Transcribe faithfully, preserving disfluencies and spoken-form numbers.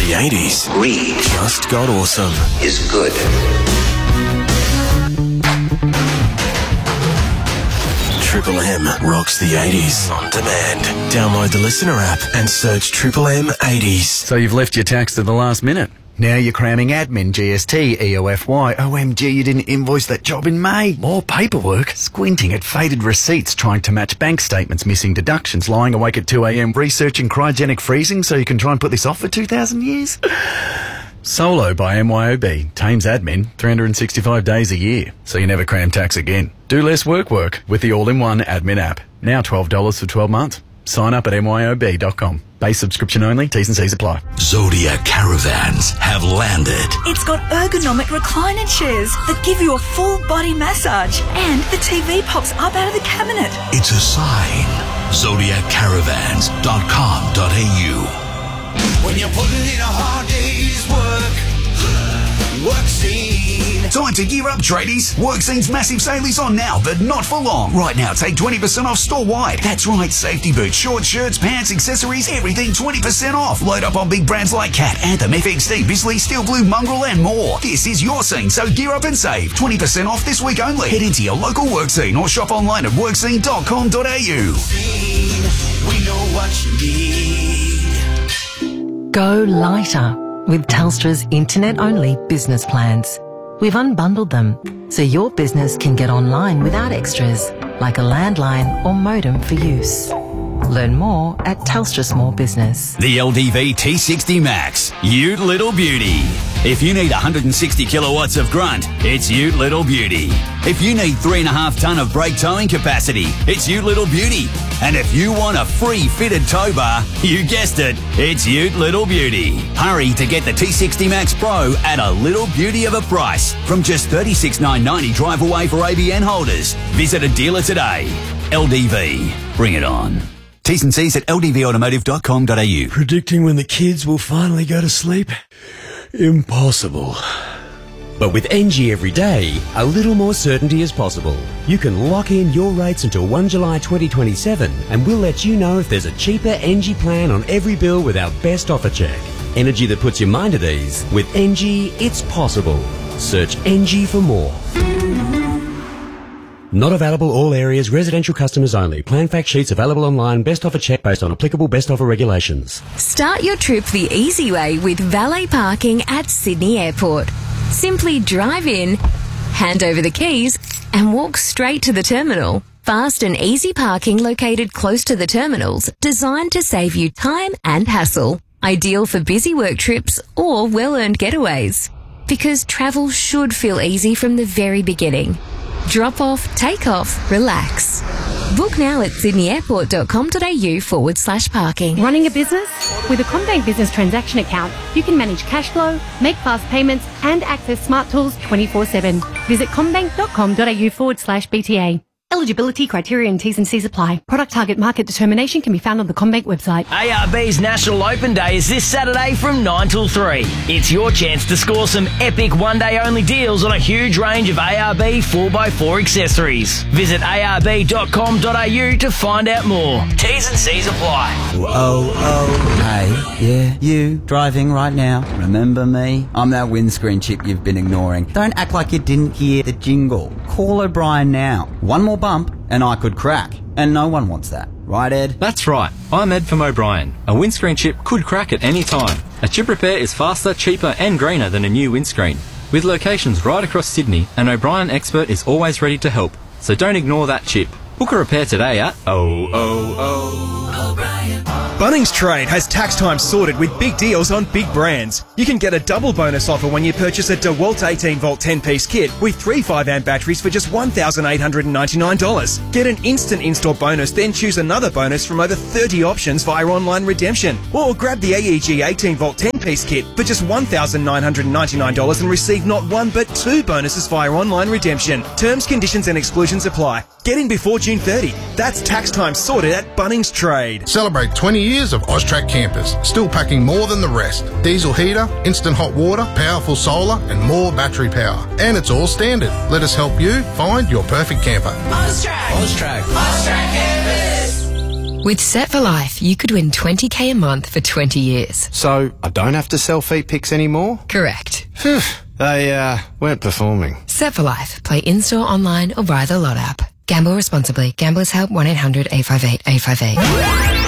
The eighties. Read. Just got awesome. Is good. Triple M rocks the eighties on demand. Download the Listener app and search Triple M eighties. So you've left your tax to the last minute. Now you're cramming admin, G S T, E O F Y. O M G, you didn't invoice that job in May. More paperwork. Squinting at faded receipts, trying to match bank statements, missing deductions, lying awake at two a.m. researching cryogenic freezing so you can try and put this off for two thousand years. Solo by M Y O B. Tames admin three hundred sixty-five days a year, so you never cram tax again. Do less work work with the all-in-one admin app. Now twelve dollars for twelve months. Sign up at M Y O B dot com. Base subscription only. T's and C's apply. Zodiac Caravans have landed. It's got ergonomic recliner chairs that give you a full body massage, and the T V pops up out of the cabinet. It's a sign. Zodiac Caravans dot com dot a u. When you're putting in a hard day's work, work scene. Time to gear up, tradies. WorkScene's massive sale is on now, but not for long. Right now, take twenty percent off store-wide. That's right, safety boots, short shirts, pants, accessories, everything twenty percent off. Load up on big brands like Cat, Anthem, F X D, Bisley, Steel Blue, Mongrel, and more. This is your scene, so gear up and save. twenty percent off this week only. Head into your local WorkScene or shop online at work scene dot com dot a u. We know what you need. Go lighter with Telstra's internet-only business plans. We've unbundled them so your business can get online without extras like a landline or modem for use. Learn more at Telstra Small Business. The L D V T sixty Max, Ute Little Beauty. If you need one hundred sixty kilowatts of grunt, it's Ute Little Beauty. If you need three and a half ton of brake towing capacity, it's Ute Little Beauty. And if you want a free fitted tow bar, you guessed it, it's Ute Little Beauty. Hurry to get the T sixty Max Pro at a little beauty of a price from just thirty-six thousand nine hundred ninety drive away for A B N holders. Visit a dealer today. L D V, bring it on. T's and C's at L D V automotive dot com dot a u. Predicting when the kids will finally go to sleep? Impossible. But with N G every day, a little more certainty is possible. You can lock in your rates until first of July twenty twenty-seven, and we'll let you know if there's a cheaper N G plan on every bill with our best offer check. Energy that puts your mind at ease. With N G, it's possible. Search N G for more. Not available all areas, residential customers only. Plan fact sheets available online, best offer check based on applicable best offer regulations. Start your trip the easy way with valet parking at Sydney Airport. Simply drive in, hand over the keys, and walk straight to the terminal. Fast and easy parking located close to the terminals, designed to save you time and hassle. Ideal for busy work trips or well-earned getaways. Because travel should feel easy from the very beginning. Drop off, take off, relax. Book now at sydney airport dot com dot a u forward slash parking. Running a business? With a CommBank Business Transaction Account, you can manage cash flow, make fast payments, and access smart tools twenty-four seven. Visit commbank dot com dot a u forward slash B T A. Eligibility, criteria and T's and C's apply. Product target market determination can be found on the CommBank website. A R B's National Open Day is this Saturday from nine till three. It's your chance to score some epic one-day only deals on a huge range of A R B four by four accessories. Visit a r b dot com dot a u to find out more. T's and C's apply. Oh, oh, hey, yeah, you, driving right now. Remember me? I'm that windscreen chip you've been ignoring. Don't act like you didn't hear the jingle. Call O'Brien now. One more bump and I could crack. And no one wants that. Right, Ed? That's right. I'm Ed from O'Brien. A windscreen chip could crack at any time. A chip repair is faster, cheaper and greener than a new windscreen. With locations right across Sydney, an O'Brien expert is always ready to help. So don't ignore that chip. Book a repair today at oh oh oh O'Brien. Bunnings Trade has tax time sorted with big deals on big brands. You can get a double bonus offer when you purchase a DeWalt eighteen volt ten piece kit with three five amp batteries for just one thousand eight hundred ninety-nine dollars. Get an instant install bonus, then choose another bonus from over thirty options via online redemption. Or grab the A E G eighteen volt ten piece kit for just one thousand nine hundred ninety-nine dollars and receive not one but two bonuses via online redemption. Terms, conditions and exclusions apply. Get in before June thirtieth. That's tax time sorted at Bunnings Trade. Celebrate twenty years of Austrac campers, still packing more than the rest. Diesel heater, instant hot water, powerful solar and more battery power. And it's all standard. Let us help you find your perfect camper. Austrac. Austrac. Austrac campers. With Set for Life, you could win twenty k a month for twenty years. So I don't have to sell feet pics anymore? Correct. Phew, they uh, weren't performing. Set for Life. Play in-store, online or via the Lot app. Gamble responsibly. Gamblers Help one eight hundred eight five eight eight five eight.